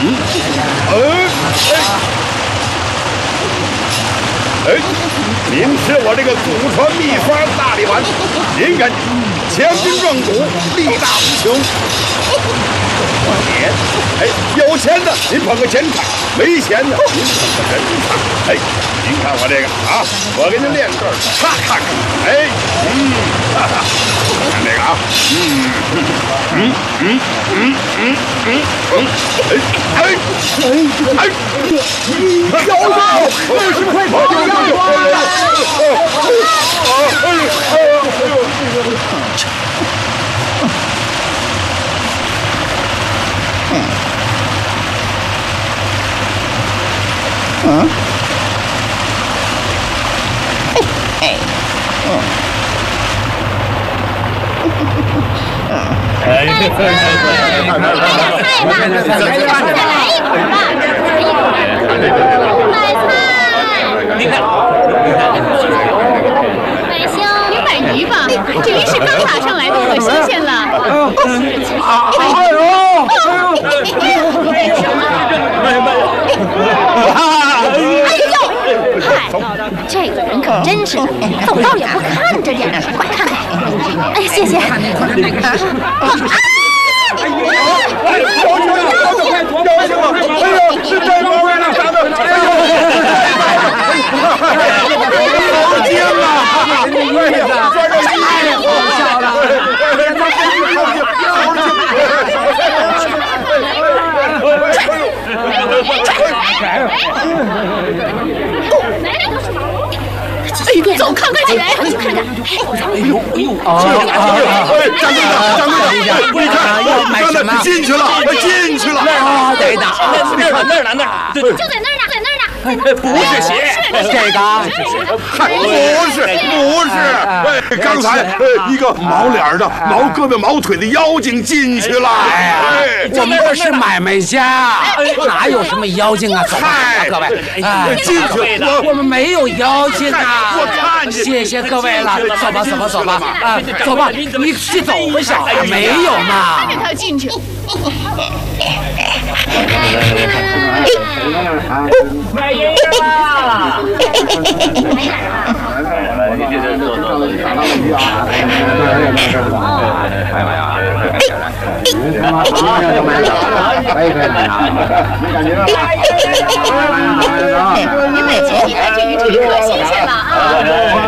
您是我这个祖传秘方大力丸，您赶紧强筋壮骨，力大无穷。有钱的您捧个钱场，没钱的您捧个人场。您看我这个啊，我给您练个咔咔咔。看这个啊， 买香，别买鱼吧，这鱼是刚打上来的，可新鲜了。这个人可真是的，走道也不看着点，快看看。哎呀，谢谢。 是这方面的啥的？好惊啊！太好笑了！ 走，看看起来，去看看。 张队长，要买什么？进去了！ 对的，那儿呢？ 就在那儿呢。 不是鞋，这个不是，刚才一个毛脸的、毛胳膊、毛腿的妖精进去了。 我们这是买卖家，哪有什么妖精啊？走吧，各位， 进去， 我们没有妖精啊！谢谢各位了，走吧，走吧，你去走吧，小子，没有嘛？ 让他进去。 买烟啦！ 你买前几天这鱼可新鲜了啊！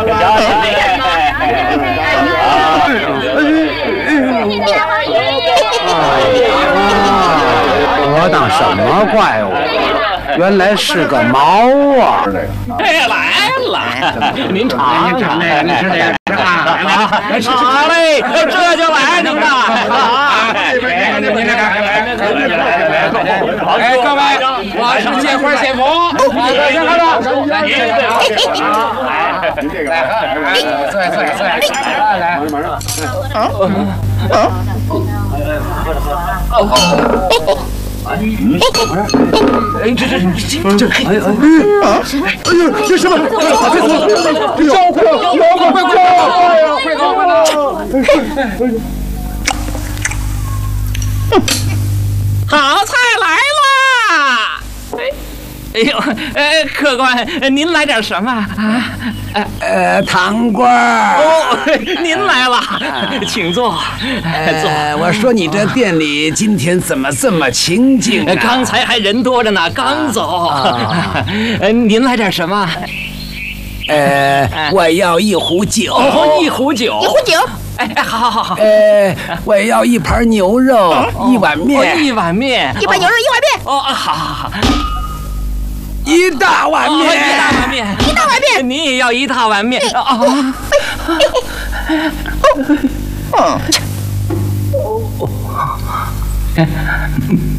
我当什么怪物？原来是个猫啊！ 来了，您尝， 你吃这个好嘞，这就来您的。 各位，我是借花献佛，先喝着。 这什么？妖怪！ 快走！ 好菜来啦！哎呦，客官，您来点什么啊？ 糖瓜儿。 哦，您来了，请坐。坐。 我说你这店里今天怎么这么清静啊？ 刚才还人多着呢，刚走。您来点什么？ 我要一壶酒。 哦，一壶酒。好。 我要一盘牛肉，一碗面。 一碗面。 一碗牛肉，一碗面。 哦，好。 一大碗面。 一大碗面。 您也要一大碗面。